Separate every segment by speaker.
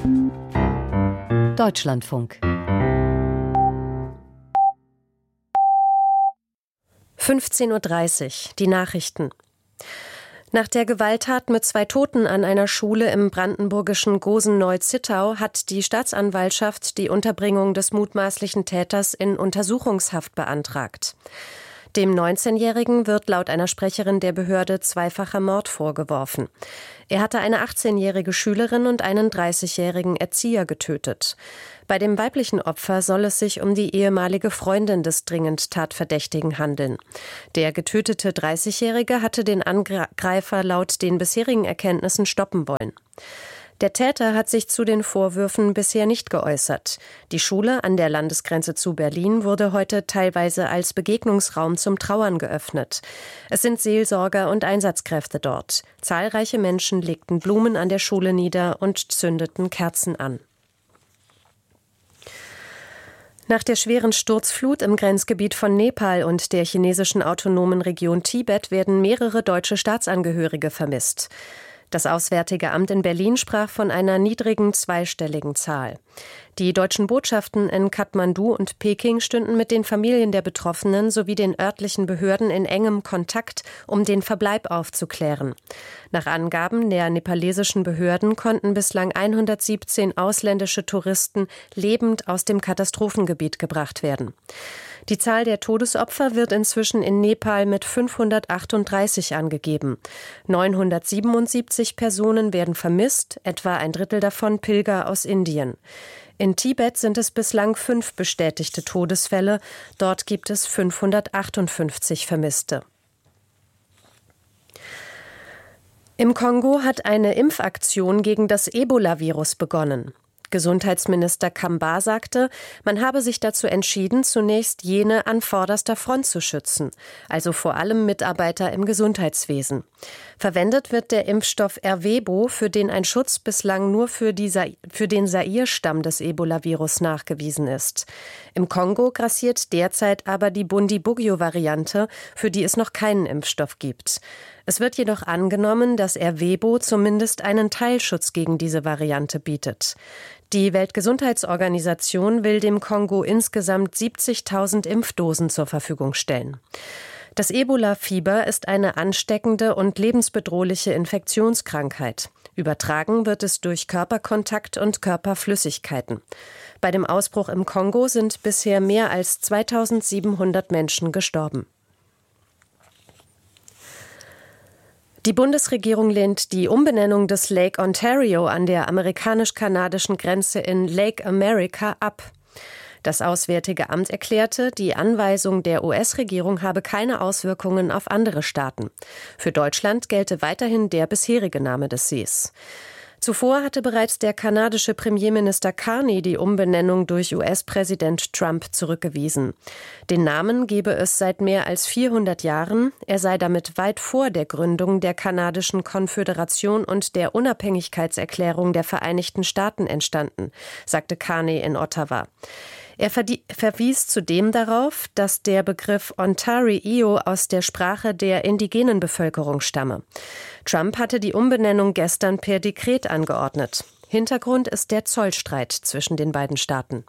Speaker 1: Deutschlandfunk.
Speaker 2: 15:30 Uhr, die Nachrichten. Nach der Gewalttat mit 2 Toten an einer Schule im brandenburgischen Gosen-Neu-Zittau hat die Staatsanwaltschaft die Unterbringung des mutmaßlichen Täters in Untersuchungshaft beantragt. Dem 19-Jährigen wird laut einer Sprecherin der Behörde zweifacher Mord vorgeworfen. Er hatte eine 18-jährige Schülerin und einen 30-jährigen Erzieher getötet. Bei dem weiblichen Opfer soll es sich um die ehemalige Freundin des dringend Tatverdächtigen handeln. Der getötete 30-Jährige hatte den Angreifer laut den bisherigen Erkenntnissen stoppen wollen. Der Täter hat sich zu den Vorwürfen bisher nicht geäußert. Die Schule an der Landesgrenze zu Berlin wurde heute teilweise als Begegnungsraum zum Trauern geöffnet. Es sind Seelsorger und Einsatzkräfte dort. Zahlreiche Menschen legten Blumen an der Schule nieder und zündeten Kerzen an. Nach der schweren Sturzflut im Grenzgebiet von Nepal und der chinesischen autonomen Region Tibet werden mehrere deutsche Staatsangehörige vermisst. Das Auswärtige Amt in Berlin sprach von einer niedrigen zweistelligen Zahl. Die deutschen Botschaften in Kathmandu und Peking stünden mit den Familien der Betroffenen sowie den örtlichen Behörden in engem Kontakt, um den Verbleib aufzuklären. Nach Angaben der nepalesischen Behörden konnten bislang 117 ausländische Touristen lebend aus dem Katastrophengebiet gebracht werden. Die Zahl der Todesopfer wird inzwischen in Nepal mit 538 angegeben. 977 Personen werden vermisst, etwa ein Drittel davon Pilger aus Indien. In Tibet sind es bislang 5 bestätigte Todesfälle, dort gibt es 558 Vermisste. Im Kongo hat eine Impfaktion gegen das Ebola-Virus begonnen. Gesundheitsminister Kamba sagte, man habe sich dazu entschieden, zunächst jene an vorderster Front zu schützen, also vor allem Mitarbeiter im Gesundheitswesen. Verwendet wird der Impfstoff Ervebo, für den ein Schutz bislang nur für den Zaire-Stamm des Ebola-Virus nachgewiesen ist. Im Kongo grassiert derzeit aber die Bundibugyo-Variante, für die es noch keinen Impfstoff gibt. Es wird jedoch angenommen, dass Ervebo zumindest einen Teilschutz gegen diese Variante bietet. Die Weltgesundheitsorganisation will dem Kongo insgesamt 70.000 Impfdosen zur Verfügung stellen. Das Ebola-Fieber ist eine ansteckende und lebensbedrohliche Infektionskrankheit. Übertragen wird es durch Körperkontakt und Körperflüssigkeiten. Bei dem Ausbruch im Kongo sind bisher mehr als 2.700 Menschen gestorben. Die Bundesregierung lehnt die Umbenennung des Lake Ontario an der amerikanisch-kanadischen Grenze in Lake America ab. Das Auswärtige Amt erklärte, die Anweisung der US-Regierung habe keine Auswirkungen auf andere Staaten. Für Deutschland gelte weiterhin der bisherige Name des Sees. Zuvor hatte bereits der kanadische Premierminister Carney die Umbenennung durch US-Präsident Trump zurückgewiesen. Den Namen gebe es seit mehr als 400 Jahren. Er sei damit weit vor der Gründung der kanadischen Konföderation und der Unabhängigkeitserklärung der Vereinigten Staaten entstanden, sagte Carney in Ottawa. Er verwies zudem darauf, dass der Begriff Ontario aus der Sprache der indigenen Bevölkerung stamme. Trump hatte die Umbenennung gestern per Dekret angeordnet. Hintergrund ist der Zollstreit zwischen den beiden Staaten.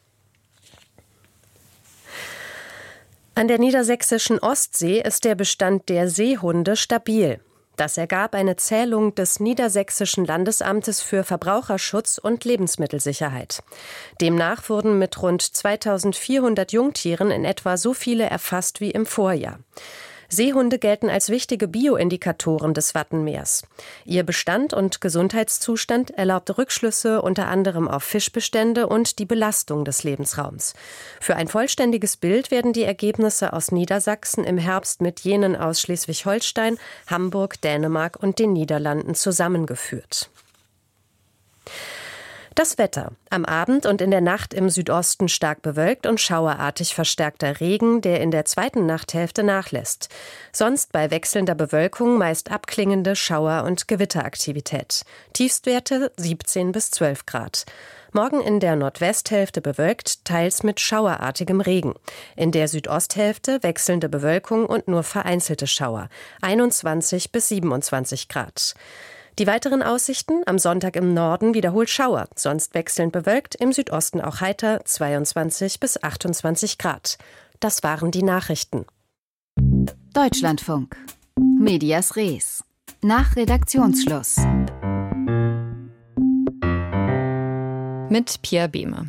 Speaker 2: An der niedersächsischen Ostsee ist der Bestand der Seehunde stabil. Das ergab eine Zählung des Niedersächsischen Landesamtes für Verbraucherschutz und Lebensmittelsicherheit. Demnach wurden mit rund 2.400 Jungtieren in etwa so viele erfasst wie im Vorjahr. Seehunde gelten als wichtige Bioindikatoren des Wattenmeers. Ihr Bestand und Gesundheitszustand erlaubt Rückschlüsse unter anderem auf Fischbestände und die Belastung des Lebensraums. Für ein vollständiges Bild werden die Ergebnisse aus Niedersachsen im Herbst mit jenen aus Schleswig-Holstein, Hamburg, Dänemark und den Niederlanden zusammengeführt. Das Wetter. Am Abend und in der Nacht im Südosten stark bewölkt und schauerartig verstärkter Regen, der in der zweiten Nachthälfte nachlässt. Sonst bei wechselnder Bewölkung meist abklingende Schauer- und Gewitteraktivität. Tiefstwerte 17 bis 12 Grad. Morgen in der Nordwesthälfte bewölkt, teils mit schauerartigem Regen. In der Südosthälfte wechselnde Bewölkung und nur vereinzelte Schauer. 21 bis 27 Grad. Die weiteren Aussichten: am Sonntag im Norden wiederholt Schauer, sonst wechselnd bewölkt, im Südosten auch heiter, 22 bis 28 Grad. Das waren die Nachrichten.
Speaker 1: Deutschlandfunk. Medias Res. Nach Redaktionsschluss.
Speaker 3: Mit Pia Behme.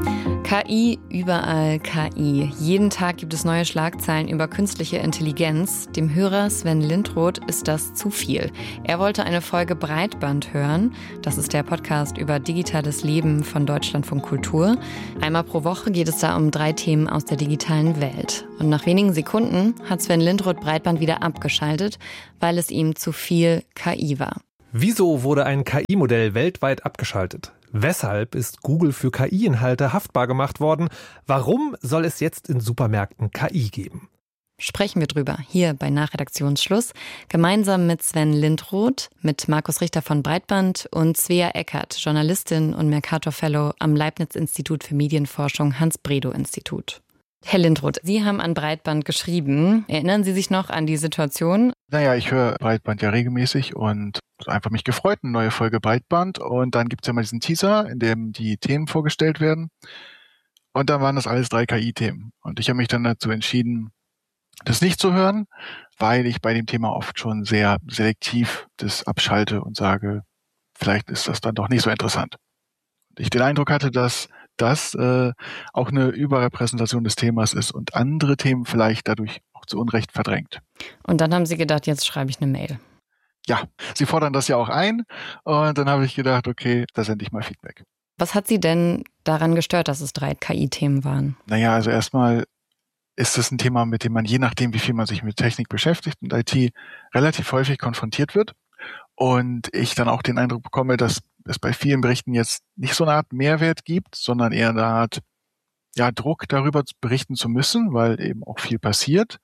Speaker 3: KI, überall KI. Jeden Tag gibt es neue Schlagzeilen über künstliche Intelligenz. Dem Hörer Sven Lindroth ist das zu viel. Er wollte eine Folge Breitband hören. Das ist der Podcast über digitales Leben von Deutschlandfunk Kultur. Einmal pro Woche geht es da um 3 Themen aus der digitalen Welt. Und nach wenigen Sekunden hat Sven Lindroth Breitband wieder abgeschaltet, weil es ihm zu viel KI war.
Speaker 4: Wieso wurde ein KI-Modell weltweit abgeschaltet? Weshalb ist Google für KI-Inhalte haftbar gemacht worden? Warum soll es jetzt in Supermärkten KI geben?
Speaker 3: Sprechen wir drüber hier bei Nachredaktionsschluss, gemeinsam mit Sven Lindroth, mit Markus Richter von Breitband und Svea Eckert, Journalistin und Mercator-Fellow am Leibniz-Institut für Medienforschung Hans-Bredow-Institut. Herr Lindroth, Sie haben an Breitband geschrieben. Erinnern Sie sich noch an die Situation?
Speaker 5: Naja, ich höre Breitband ja regelmäßig und einfach mich gefreut, eine neue Folge Breitband. Und dann gibt's ja mal diesen Teaser, in dem die Themen vorgestellt werden. Und dann waren das alles 3 KI-Themen. Und ich habe mich dann dazu entschieden, das nicht zu hören, weil ich bei dem Thema oft schon sehr selektiv das abschalte und sage, vielleicht ist das dann doch nicht so interessant. Und ich den Eindruck hatte, dass das auch eine Überrepräsentation des Themas ist und andere Themen vielleicht dadurch auch zu Unrecht verdrängt.
Speaker 3: Und dann haben Sie gedacht, jetzt schreibe ich eine Mail.
Speaker 5: Ja, Sie fordern das ja auch ein und dann habe ich gedacht, okay, da sende ich mal Feedback.
Speaker 3: Was hat Sie denn daran gestört, dass es 3 KI-Themen waren?
Speaker 5: Naja, also erstmal ist es ein Thema, mit dem man je nachdem, wie viel man sich mit Technik beschäftigt und IT relativ häufig konfrontiert wird. Und ich dann auch den Eindruck bekomme, dass es bei vielen Berichten jetzt nicht so eine Art Mehrwert gibt, sondern eher eine Art Druck darüber berichten zu müssen, weil eben auch viel passiert.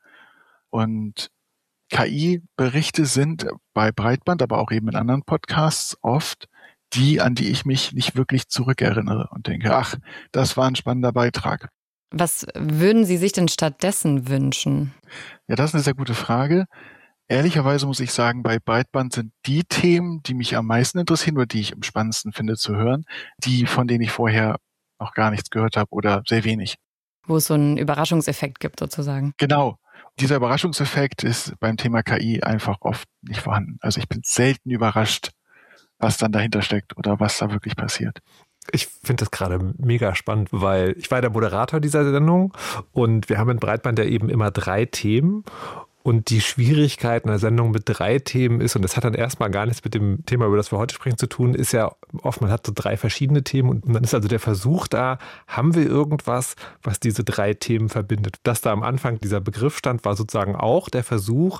Speaker 5: Und KI-Berichte sind bei Breitband, aber auch eben in anderen Podcasts oft die, an die ich mich nicht wirklich zurückerinnere und denke, ach, das war ein spannender Beitrag.
Speaker 3: Was würden Sie sich denn stattdessen wünschen?
Speaker 5: Ja, das ist eine sehr gute Frage. Ehrlicherweise muss ich sagen, bei Breitband sind die Themen, die mich am meisten interessieren oder die ich am spannendsten finde zu hören, die, von denen ich vorher noch gar nichts gehört habe oder sehr wenig.
Speaker 3: Wo es so einen Überraschungseffekt gibt sozusagen.
Speaker 5: Genau. Dieser Überraschungseffekt ist beim Thema KI einfach oft nicht vorhanden. Also ich bin selten überrascht, was dann dahinter steckt oder was da wirklich passiert.
Speaker 4: Ich finde das gerade mega spannend, weil ich war der Moderator dieser Sendung und wir haben in Breitband ja eben immer 3 Themen. Und die Schwierigkeit einer Sendung mit 3 Themen ist, und das hat dann erstmal gar nichts mit dem Thema, über das wir heute sprechen, zu tun, ist ja oft, man hat so 3 verschiedene Themen und dann ist also der Versuch da, haben wir irgendwas, was diese 3 Themen verbindet. Dass da am Anfang dieser Begriff stand, war sozusagen auch der Versuch,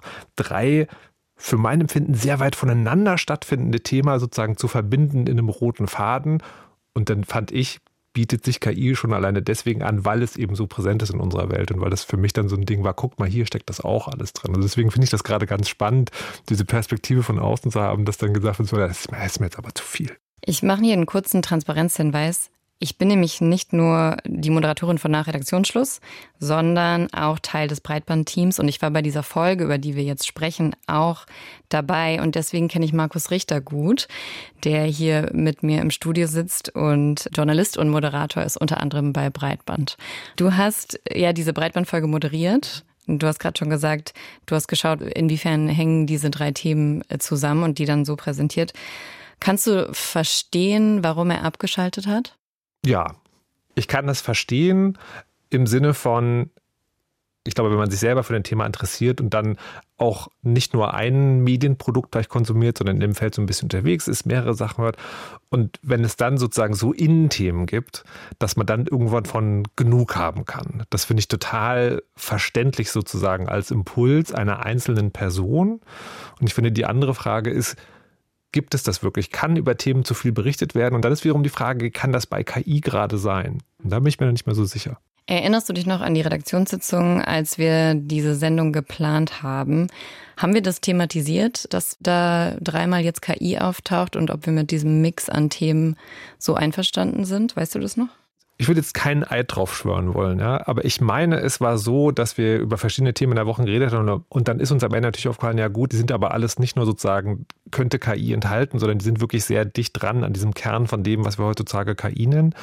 Speaker 4: 3 für mein Empfinden sehr weit voneinander stattfindende Themen sozusagen zu verbinden in einem roten Faden. Und dann fand ich, bietet sich KI schon alleine deswegen an, weil es eben so präsent ist in unserer Welt und weil das für mich dann so ein Ding war, guck mal, hier steckt das auch alles drin. Also deswegen finde ich das gerade ganz spannend, diese Perspektive von außen zu haben, dass dann gesagt wird, so, das ist mir jetzt aber zu viel.
Speaker 3: Ich mache hier einen kurzen Transparenzhinweis. Ich bin nämlich nicht nur die Moderatorin von Nachredaktionsschluss, sondern auch Teil des Breitband-Teams. Und ich war bei dieser Folge, über die wir jetzt sprechen, auch dabei. Und deswegen kenne ich Markus Richter gut, der hier mit mir im Studio sitzt und Journalist und Moderator ist, unter anderem bei Breitband. Du hast ja diese Breitband-Folge moderiert. Du hast gerade schon gesagt, du hast geschaut, inwiefern hängen diese 3 Themen zusammen und die dann so präsentiert. Kannst du verstehen, warum er abgeschaltet hat?
Speaker 4: Ja, ich kann das verstehen im Sinne von, ich glaube, wenn man sich selber für ein Thema interessiert und dann auch nicht nur ein Medienprodukt gleich konsumiert, sondern in dem Feld so ein bisschen unterwegs ist, mehrere Sachen hört und wenn es dann sozusagen so Innenthemen gibt, dass man dann irgendwann von genug haben kann. Das finde ich total verständlich sozusagen als Impuls einer einzelnen Person. Und ich finde, die andere Frage ist, gibt es das wirklich? Kann über Themen zu viel berichtet werden? Und dann ist wiederum die Frage, kann das bei KI gerade sein? Und da bin ich mir noch nicht mehr so sicher.
Speaker 3: Erinnerst du dich noch an die Redaktionssitzung, als wir diese Sendung geplant haben? Haben wir das thematisiert, dass da 3-mal jetzt KI auftaucht und ob wir mit diesem Mix an Themen so einverstanden sind? Weißt du das noch?
Speaker 4: Ich würde jetzt keinen Eid drauf schwören wollen, ja, aber ich meine, es war so, dass wir über verschiedene Themen in der Woche geredet haben und dann ist uns am Ende natürlich aufgefallen, ja gut, die sind aber alles nicht nur sozusagen, könnte KI enthalten, sondern die sind wirklich sehr dicht dran an diesem Kern von dem, was wir heutzutage KI nennen.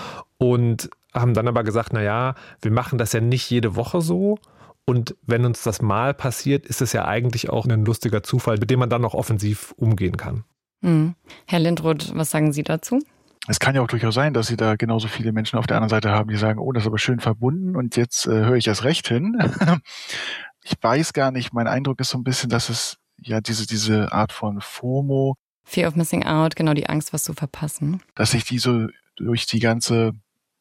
Speaker 4: Und haben dann aber gesagt, naja, wir machen das ja nicht jede Woche so. Und wenn uns das mal passiert, ist es ja eigentlich auch ein lustiger Zufall, mit dem man dann noch offensiv umgehen kann.
Speaker 3: Herr Lindroth, was sagen Sie dazu?
Speaker 5: Es kann ja auch durchaus sein, dass Sie da genauso viele Menschen auf der anderen Seite haben, die sagen, oh, das ist aber schön verbunden und jetzt höre ich erst recht hin. Ich weiß gar nicht, mein Eindruck ist so ein bisschen, dass es ja diese Art von FOMO,
Speaker 3: Fear of Missing Out, genau die Angst, was zu verpassen.
Speaker 5: dass sich die so durch die ganze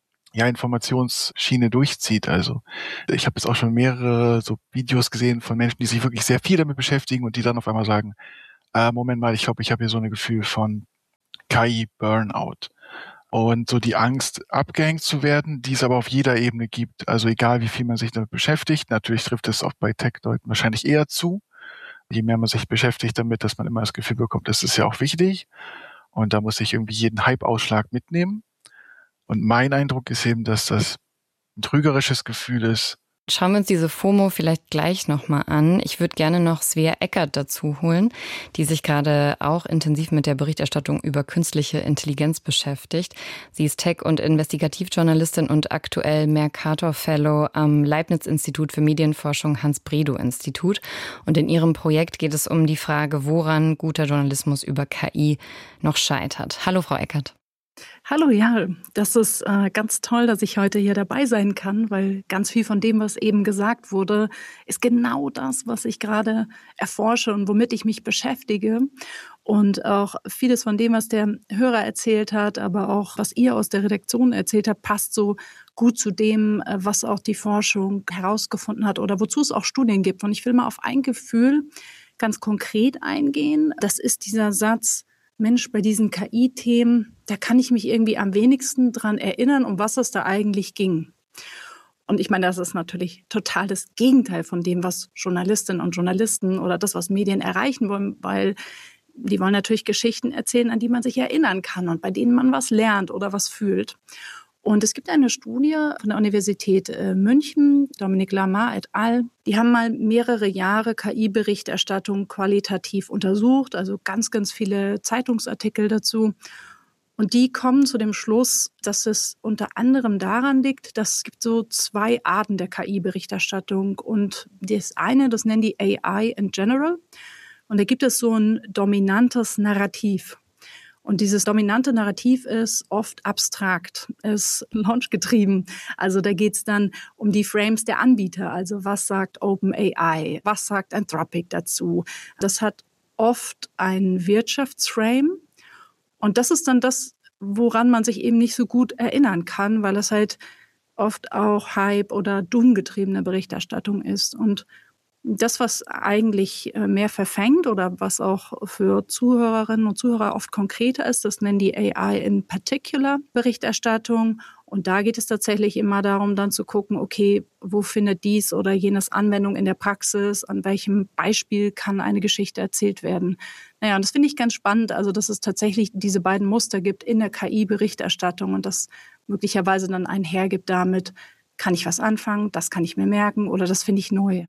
Speaker 5: Informationsschiene durchzieht. Also ich habe jetzt auch schon mehrere so Videos gesehen von Menschen, die sich wirklich sehr viel damit beschäftigen und die dann auf einmal sagen, Moment mal, ich glaube, ich habe hier so ein Gefühl von KI-Burnout. Und so die Angst, abgehängt zu werden, die es aber auf jeder Ebene gibt. Also egal, wie viel man sich damit beschäftigt. Natürlich trifft es auch bei Tech-Leuten wahrscheinlich eher zu. Je mehr man sich beschäftigt damit, dass man immer das Gefühl bekommt, das ist ja auch wichtig. Und da muss ich irgendwie jeden Hype-Ausschlag mitnehmen. Und mein Eindruck ist eben, dass das ein trügerisches Gefühl ist.
Speaker 3: Schauen wir uns diese FOMO vielleicht gleich nochmal an. Ich würde gerne noch Svea Eckert dazu holen, die sich gerade auch intensiv mit der Berichterstattung über künstliche Intelligenz beschäftigt. Sie ist Tech- und Investigativjournalistin und aktuell Mercator-Fellow am Leibniz-Institut für Medienforschung Hans-Bredow-Institut. Und in ihrem Projekt geht es um die Frage, woran guter Journalismus über KI noch scheitert. Hallo, Frau Eckert.
Speaker 6: Hallo, ja, das ist ganz toll, dass ich heute hier dabei sein kann, weil ganz viel von dem, was eben gesagt wurde, ist genau das, was ich gerade erforsche und womit ich mich beschäftige. Und auch vieles von dem, was der Hörer erzählt hat, aber auch was ihr aus der Redaktion erzählt habt, passt so gut zu dem, was auch die Forschung herausgefunden hat oder wozu es auch Studien gibt. Und ich will mal auf ein Gefühl ganz konkret eingehen. Das ist dieser Satz, Mensch, bei diesen KI-Themen, da kann ich mich irgendwie am wenigsten dran erinnern, um was es da eigentlich ging. Und ich meine, das ist natürlich total das Gegenteil von dem, was Journalistinnen und Journalisten oder das, was Medien erreichen wollen, weil die wollen natürlich Geschichten erzählen, an die man sich erinnern kann und bei denen man was lernt oder was fühlt. Und es gibt eine Studie von der Universität München, Dominique Lamar et al. Die haben mal mehrere Jahre KI-Berichterstattung qualitativ untersucht, also ganz, ganz viele Zeitungsartikel dazu. Und die kommen zu dem Schluss, dass es unter anderem daran liegt, dass es gibt so zwei Arten der KI-Berichterstattung. Und das eine, das nennen die AI in general. Und da gibt es so ein dominantes Narrativ. Und dieses dominante Narrativ ist oft abstrakt, ist launchgetrieben. Also da geht es dann um die Frames der Anbieter. Also was sagt OpenAI, was sagt Anthropic dazu? Das hat oft einen Wirtschaftsframe. Und das ist dann das, woran man sich eben nicht so gut erinnern kann, weil es halt oft auch Hype oder Doom-getriebene Berichterstattung ist. Und das, was eigentlich mehr verfängt oder was auch für Zuhörerinnen und Zuhörer oft konkreter ist, das nennen die AI in particular Berichterstattung. Und da geht es tatsächlich immer darum, dann zu gucken, okay, wo findet dies oder jenes Anwendung in der Praxis? An welchem Beispiel kann eine Geschichte erzählt werden? Naja, und das finde ich ganz spannend, also dass es tatsächlich diese beiden Muster gibt in der KI-Berichterstattung und das möglicherweise dann einhergibt damit, kann ich was anfangen, das kann ich mir merken oder das finde ich neu.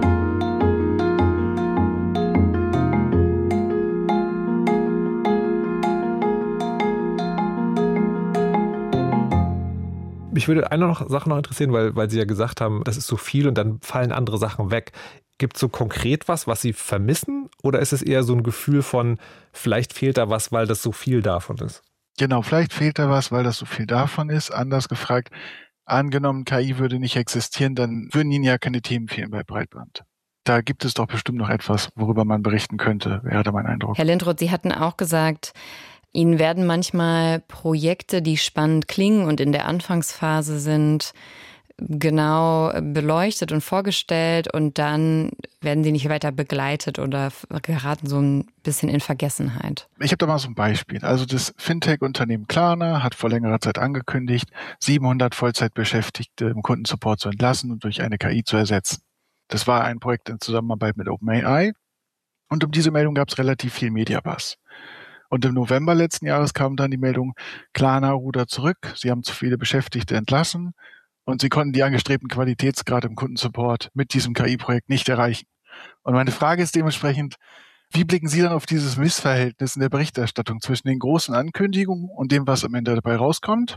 Speaker 4: Mich würde eine Sache noch interessieren, weil Sie ja gesagt haben, das ist so viel und dann fallen andere Sachen weg. Gibt es so konkret was Sie vermissen? Oder ist es eher so ein Gefühl von, vielleicht fehlt da was, weil das so viel davon ist?
Speaker 5: Genau, vielleicht fehlt da was, weil das so viel davon ist. Anders gefragt, angenommen, KI würde nicht existieren, dann würden Ihnen ja keine Themen fehlen bei Breitband. Da gibt es doch bestimmt noch etwas, worüber man berichten könnte, wäre mein Eindruck.
Speaker 3: Herr Lindroth, Sie hatten auch gesagt, Ihnen werden manchmal Projekte, die spannend klingen und in der Anfangsphase sind, genau beleuchtet und vorgestellt und dann werden sie nicht weiter begleitet oder geraten so ein bisschen in Vergessenheit.
Speaker 5: Ich habe da mal so ein Beispiel. Also das Fintech-Unternehmen Klarna hat vor längerer Zeit angekündigt, 700 Vollzeitbeschäftigte im Kundensupport zu entlassen und durch eine KI zu ersetzen. Das war ein Projekt in Zusammenarbeit mit OpenAI und um diese Meldung gab es relativ viel Mediabuzz. Und im November letzten Jahres kam dann die Meldung, Klarna rudert zurück, sie haben zu viele Beschäftigte entlassen und sie konnten die angestrebten Qualitätsgrade im Kundensupport mit diesem KI-Projekt nicht erreichen. Und meine Frage ist dementsprechend, wie blicken Sie dann auf dieses Missverhältnis in der Berichterstattung zwischen den großen Ankündigungen und dem, was am Ende dabei rauskommt?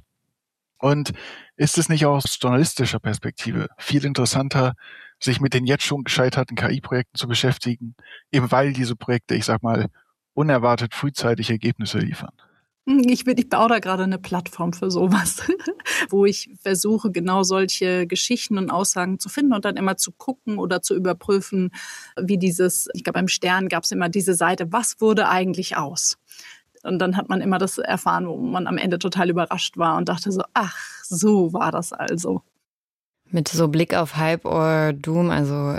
Speaker 5: Und ist es nicht aus journalistischer Perspektive viel interessanter, sich mit den jetzt schon gescheiterten KI-Projekten zu beschäftigen, eben weil diese Projekte, ich sag mal, unerwartet frühzeitig Ergebnisse liefern?
Speaker 6: Ich baue da gerade eine Plattform für sowas, wo ich versuche, genau solche Geschichten und Aussagen zu finden und dann immer zu gucken oder zu überprüfen, wie ich glaube, beim Stern gab es immer diese Seite, was wurde eigentlich aus? Und dann hat man immer das erfahren, wo man am Ende total überrascht war und dachte so, ach, so war das also.
Speaker 3: Mit so Blick auf Hype or Doom, also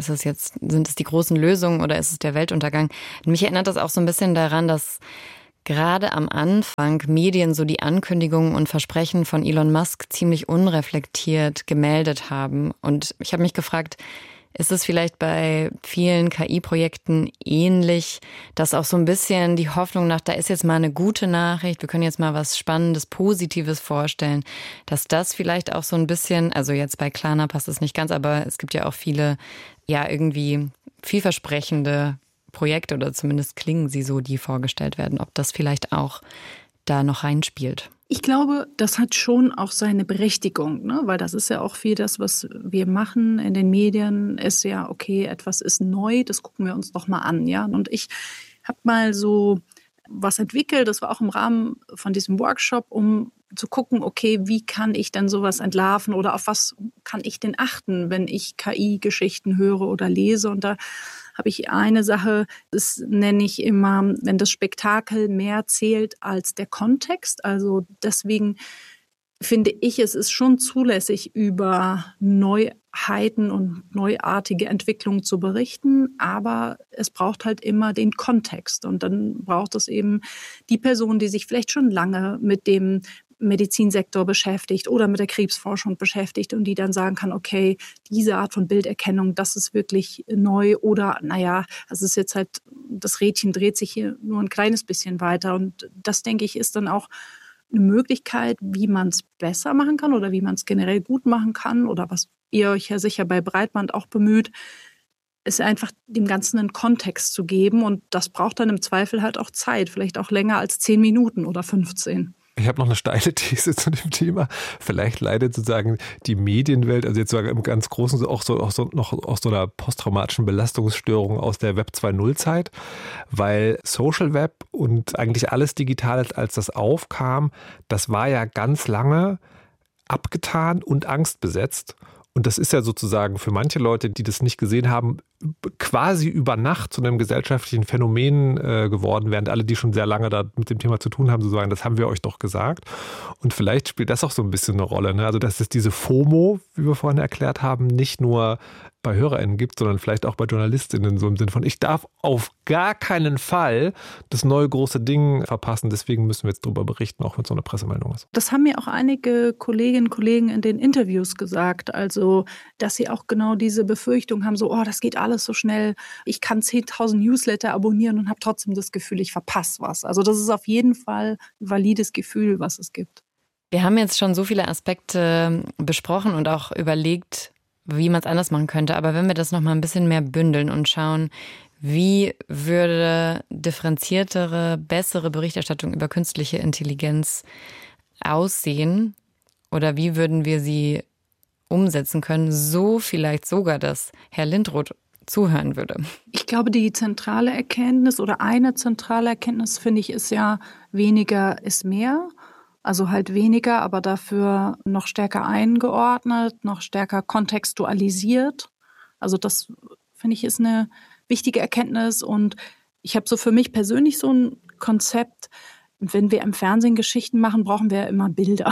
Speaker 3: sind es die großen Lösungen oder ist es der Weltuntergang? Mich erinnert das auch so ein bisschen daran, dass gerade am Anfang Medien so die Ankündigungen und Versprechen von Elon Musk ziemlich unreflektiert gemeldet haben. Und ich habe mich gefragt, ist es vielleicht bei vielen KI-Projekten ähnlich, dass auch so ein bisschen die Hoffnung nach, da ist jetzt mal eine gute Nachricht, wir können jetzt mal was Spannendes, Positives vorstellen, dass das vielleicht auch so ein bisschen, also jetzt bei Klarna passt es nicht ganz, aber es gibt ja auch viele, ja irgendwie vielversprechende Projekte oder zumindest klingen sie so, die vorgestellt werden, ob das vielleicht auch da noch reinspielt.
Speaker 6: Ich glaube, das hat schon auch seine Berechtigung, ne? Weil das ist ja auch viel das, was wir machen in den Medien, ist ja, okay, etwas ist neu, das gucken wir uns doch mal an. Ja? Und ich habe mal so was entwickelt, das war auch im Rahmen von diesem Workshop, um zu gucken, okay, wie kann ich denn sowas entlarven oder auf was kann ich denn achten, wenn ich KI-Geschichten höre oder lese. Und da habe ich eine Sache, das nenne ich immer, wenn das Spektakel mehr zählt als der Kontext. Also deswegen finde ich, es ist schon zulässig, über Neuheiten und neuartige Entwicklungen zu berichten, aber es braucht halt immer den Kontext und dann braucht es eben die Person, die sich vielleicht schon lange mit dem Medizinsektor beschäftigt oder mit der Krebsforschung beschäftigt und die dann sagen kann, okay, diese Art von Bilderkennung, das ist wirklich neu oder naja, es ist jetzt halt, das Rädchen dreht sich hier nur ein kleines bisschen weiter und das, denke ich, ist dann auch eine Möglichkeit, wie man es besser machen kann oder wie man es generell gut machen kann oder was ihr euch ja sicher bei Breitband auch bemüht, ist einfach dem Ganzen einen Kontext zu geben und das braucht dann im Zweifel halt auch Zeit, vielleicht auch länger als 10 Minuten oder 15.
Speaker 4: Ich habe noch eine steile These zu dem Thema. Vielleicht leidet sozusagen die Medienwelt, also jetzt sogar im ganz Großen, auch so einer posttraumatischen Belastungsstörung aus der Web 2.0 Zeit, weil Social Web und eigentlich alles Digitales, als das aufkam, das war ja ganz lange abgetan und angstbesetzt. Und das ist ja sozusagen für manche Leute, die das nicht gesehen haben, quasi über Nacht zu einem gesellschaftlichen Phänomen geworden, während alle, die schon sehr lange da mit dem Thema zu tun haben, so sagen, das haben wir euch doch gesagt. Und vielleicht spielt das auch so ein bisschen eine Rolle, ne? Also dass es diese FOMO, wie wir vorhin erklärt haben, nicht nur bei HörerInnen gibt, sondern vielleicht auch bei JournalistInnen, so im Sinn von, ich darf auf gar keinen Fall das neue große Ding verpassen, deswegen müssen wir jetzt darüber berichten, auch wenn es so eine Pressemeldung ist.
Speaker 6: Das haben mir auch einige Kolleginnen und Kollegen in den Interviews gesagt, also dass sie auch genau diese Befürchtung haben, so, das geht alles so schnell, ich kann 10.000 Newsletter abonnieren und habe trotzdem das Gefühl, ich verpasse was. Also das ist auf jeden Fall ein valides Gefühl, was es gibt.
Speaker 3: Wir haben jetzt schon so viele Aspekte besprochen und auch überlegt, wie man es anders machen könnte. Aber wenn wir das noch mal ein bisschen mehr bündeln und schauen, wie würde differenziertere, bessere Berichterstattung über künstliche Intelligenz aussehen oder wie würden wir sie umsetzen können, so vielleicht sogar, dass Herr Lindroth zuhören würde?
Speaker 6: Ich glaube, die zentrale Erkenntnis oder eine zentrale Erkenntnis, finde ich, ist ja, weniger ist mehr. Also halt weniger, aber dafür noch stärker eingeordnet, noch stärker kontextualisiert. Also das, finde ich, ist eine wichtige Erkenntnis. Und ich habe so für mich persönlich so ein Konzept, wenn wir im Fernsehen Geschichten machen, brauchen wir ja immer Bilder.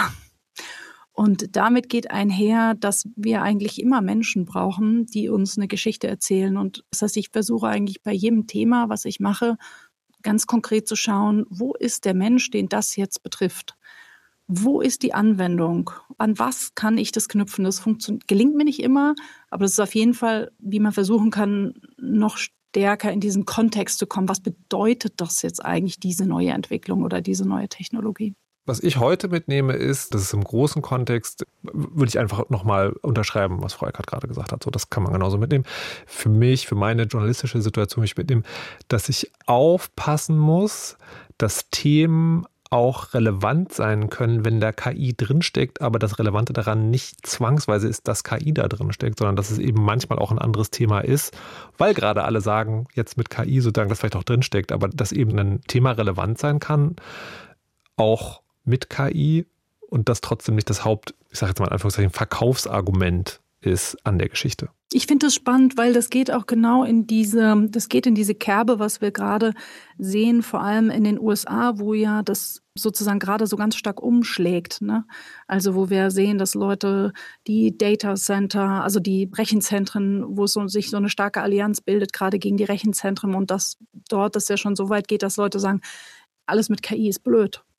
Speaker 6: Und damit geht einher, dass wir eigentlich immer Menschen brauchen, die uns eine Geschichte erzählen. Und das heißt, ich versuche eigentlich bei jedem Thema, was ich mache, ganz konkret zu schauen, wo ist der Mensch, den das jetzt betrifft? Wo ist die Anwendung? An was kann ich das knüpfen? Das gelingt mir nicht immer, aber das ist auf jeden Fall, wie man versuchen kann, noch stärker in diesen Kontext zu kommen. Was bedeutet das jetzt eigentlich, diese neue Entwicklung oder diese neue Technologie?
Speaker 4: Was ich heute mitnehme, ist, dass es im großen Kontext, würde ich einfach nochmal unterschreiben, was Frau Eckert gerade gesagt hat. So, das kann man genauso mitnehmen. Für mich, für meine journalistische Situation, mich mitnehmen, dass ich aufpassen muss, dass Themen auch relevant sein können, wenn da KI drinsteckt, aber das Relevante daran nicht zwangsweise ist, dass KI da drinsteckt, sondern dass es eben manchmal auch ein anderes Thema ist, weil gerade alle sagen, jetzt mit KI sozusagen, das vielleicht auch drinsteckt, aber dass eben ein Thema relevant sein kann, auch mit KI und das trotzdem nicht das ich sage jetzt mal in Anführungszeichen, Verkaufsargument ist an der Geschichte.
Speaker 6: Ich finde das spannend, weil das geht auch genau in diese Kerbe, was wir gerade sehen, vor allem in den USA, wo ja das sozusagen gerade so ganz stark umschlägt, ne? Also wo wir sehen, dass Leute die Data Center, also die Rechenzentren, wo sich so eine starke Allianz bildet, gerade gegen die Rechenzentren und dass dort das ja schon so weit geht, dass Leute sagen, alles mit KI ist blöd.